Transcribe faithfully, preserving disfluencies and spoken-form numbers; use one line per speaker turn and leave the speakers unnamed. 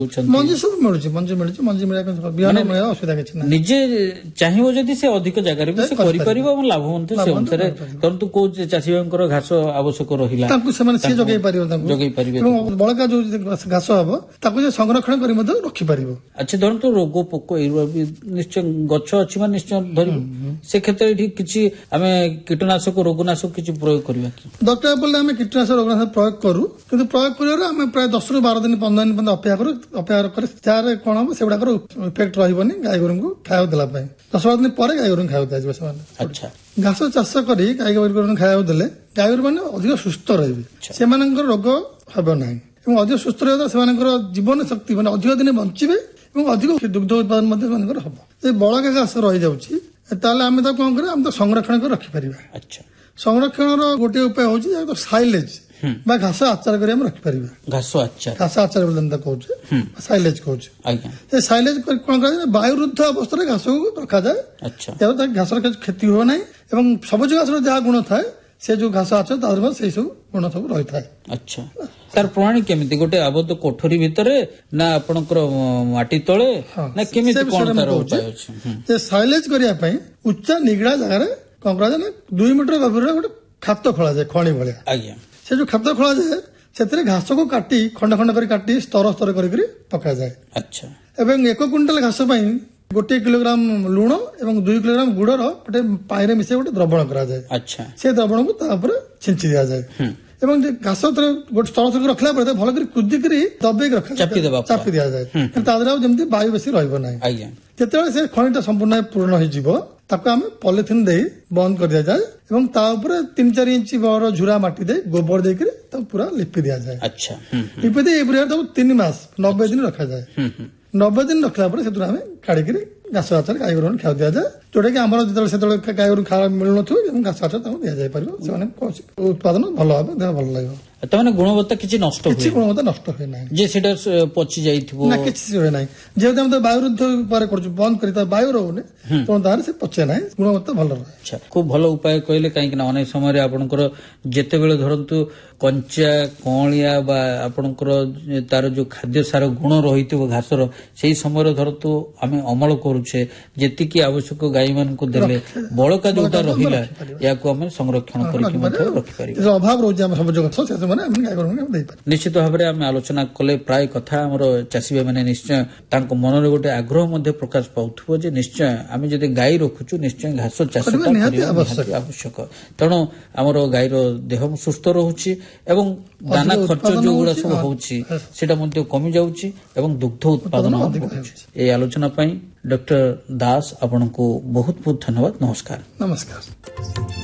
मंजी सब मिलुଛି मंजी मिलुଛି मंजी मिला बिहान मिला असुविधा किछि ना
निजे चाहिबो जदि से अधिक जगह रे से करि परिबो और लाभवंत से अनुसार परंतु को चासी भाईंकर घास आवश्यक रहिला
ताकु समान से जगै परिबो ताकु
जगै परिबे
এবং बळका जो घास हबो ताकु जे संरक्षण करि मध रखि परिबो।
अच्छा धरंतु रोग पोक एरु निश्चय गछ अछि मान निश्चय धरि से क्षेत्र एठी किछि हमें कीटनाशक रोगनाशक किछि प्रयोग करबा कि
डॉक्टर बोले हमें कीटनाशक रोगनाशक प्रयोग करू किंतु प्रयोग करियो हमें प्राय दस रु बारह दिन पंद्रह दिन पर्यंत अपेक्षा करू अपेक्षा करे तार कोन हम सेबडा करू इफेक्ट रहइबनी गाय गोरु को खायो देला पय दस बारह दिन परे गाय गोरु खायो दाजबे समान।
अच्छा
घास चाष करी गाय गोरु खायो देले गाय गोरु माने अधिक सुस्थ रहबे से मानकर रोग हबो नाही এবং ଅଧିକ ସୁସ୍ଥ ରହିବା ସେମାନଙ୍କର ଜୀବନ ଶକ୍ତି ମାନେ ଅଧିକ ଦିନ ବଞ୍ଚିବେ ଏବଂ ଅଧିକ ଦୁଗ୍ଧ ଉତ୍ପାଦନ ମଧ୍ୟ ସେମାନଙ୍କର ହବ। ଯଦି ବଳକା ଘାସ ରହିଯାଉଛି ତାହେଲେ ଆମେ ତାକୁ କଣ କରିବା ଆମେ ତ ସଂରକ୍ଷଣ କରି ରଖିପାରିବା।
ଆଚ୍ଛା
ସଂରକ୍ଷଣର ଗୋଟିଏ ଉପାୟ ହଉଛି ସାଇଲେଜ ବା ଘାସ ଆଚାର କରି ଆମେ ରଖିପାରିବା।
ଘାସ ଆଚାର ଘାସ
ଆଚାର ବୋଲି ଆମେ କହୁଛେ ସାଇଲେଜ କହୁଛେ।
ଆଜ୍ଞା
ସେ ସାଇଲେଜ କରି କଣ କରାଯାଏ ବାୟୁରୁଦ୍ଧ ଅବସ୍ଥାରେ ଘାସକୁ ରଖାଯାଏ।
ଆଚ୍ଛା
ତେଣୁ ଘାସର କିଛି କ୍ଷତି ହୁଏ ନାହିଁ ଏବଂ ସବୁଜ ଘାସର ଯାହା ଗୁଣ ଥାଏ से जो घास आचे तार से सब गुण सब रही था।
अच्छा तार प्रणाली केमिति गोटे आबद्ध कोठरी भितरे ना आपनकर माटी तळे ना केमिति कोन तार उपाय अछि
जे साइलेज करिया पई उच्चा निगडा जगह रे कोन करा जाय दो मीटर गभीर गोटे खात खोला जाय खणी भलिया।
आज्ञा
से जो खात खोला जाय सेतरे घास को काटी खंड खंड कर काटी स्तर स्तर कर करी पका जाय।
अच्छा
एवं एक क्विंटल घास पई गोटे किलोग्राम लुण एवं दुई किलोग्राम गुड़र गोटे पानी मिसे गोटे द्रवण करा जाए।
अच्छा
से द्रवण को तापर छिंची दिया जाए एवं घास गोटे स्तर स्तर रखला पड़े भल कर कुदिक दबे रखा चापी दिया जाए तादरा जमी वायु बेसी रहिबो नाही।
आज्ञा
जेतेबेले से खणीटा संपूर्ण पूर्ण हो जिवो ताको आमे पॉलिथिन दे बंद कर दिया जाए एवं ता ऊपर तीन चार इंच बड़ झुरा माटी दे गोबर दे कर ताको पूरा लिपि दिया जाए।
अच्छा
लिपि दे एबरे ताको तीन मास नब्बे दिन रखा जाए। नब्बे दिन रखला पर से आम काढ़ी घास आचार गाय गोरु खाऊ दि जाए जोटा कि आम जो गाय गोरु खा मिलू न घास आचार दि जापर उत्पादन भल भाव देह भल लगे
तमाने गुणवत्ता किछि नष्ट
किछि गुणवत्ता नष्ट होय नै
जे सेटा पचि जाइथिबो
ना किछि होय नै जे हम तो वायुरुद्ध पर करछु बंद करी त वायु रहउने तो तार से पचे नै गुणवत्ता भल रहे।
अच्छा खूब भलो उपाय कहले काहे कि अनेक समय रे आपनकर जेते बेले धरंतु कंचा कोलिया बा आपनकर तार जो खाद्य सार गुण रहिथिबो घासर सेही समय रे धरंतु आमे अमल करूछे जेति की आवश्यक गाय मान को देले बळका जोटा रहिला या को हम संरक्षण करिके मथे रखि पारि
अभाव रोज हम सब जगत से
निश्चित भाव में आम आलोचना कले प्राय कथा आमर चाषी भाई मैंने निश्चय मन गोटे आग्रह प्रकाश पाउथबो जे निश्चय आम जब गाई रखुचु निश्चय घास चाष आवश्यक तेणु आमर गाईर देह सुस्थ रोचे एवं दाना खर्च जो गुड़ा सब होता कमी जाऊँगी एवं दुग्ध उत्पादन ये आलोचना डॉक्टर दास आपन को बहुत बहुत धन्यवाद। नमस्कार।
नमस्कार।